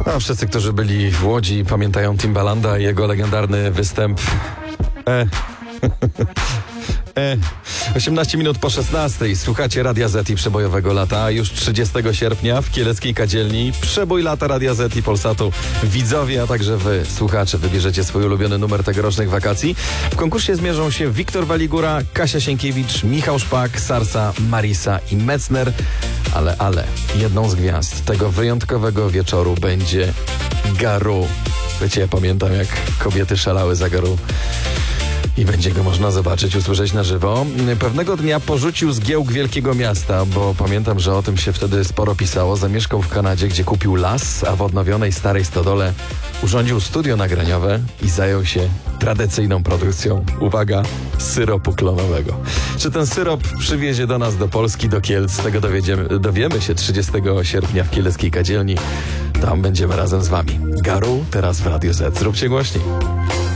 A wszyscy, którzy byli w Łodzi, pamiętają Timbalanda i jego legendarny występ 18 minut po 16. Słuchacie Radia Z i Przebojowego Lata. Już 30 sierpnia w Kieleckiej Kadzielni przebój lata Radia Z i Polsatu. Widzowie, a także wy, słuchacze, wybierzecie swój ulubiony numer tegorocznych wakacji. W konkursie zmierzą się Wiktor Waligura, Kasia Sienkiewicz, Michał Szpak, Sarsa, Marisa i Metzner. Ale jedną z gwiazd tego wyjątkowego wieczoru będzie Garu. Wiecie, ja pamiętam, jak kobiety szalały za Garu. I będzie go można zobaczyć, usłyszeć na żywo. Pewnego dnia porzucił zgiełk wielkiego miasta, bo pamiętam, że o tym się wtedy sporo pisało. Zamieszkał w Kanadzie, gdzie kupił las, a w odnowionej starej stodole urządził studio nagraniowe i zajął się tradycyjną produkcją, uwaga, syropu klonowego. Czy ten syrop przywiezie do nas, do Polski, do Kielc? Tego dowiemy się 30 sierpnia w Kieleckiej Kadzielni. Tam będziemy razem z wami. Garu teraz w Radiu Z. Zróbcie głośniej.